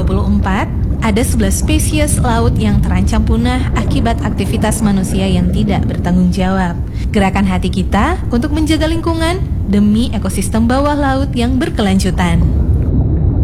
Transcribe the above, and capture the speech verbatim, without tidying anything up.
puluh empat, ada sebelas spesies laut yang terancam punah akibat aktivitas manusia yang tidak bertanggung jawab. Gerakan hati kita untuk menjaga lingkungan demi ekosistem bawah laut yang berkelanjutan.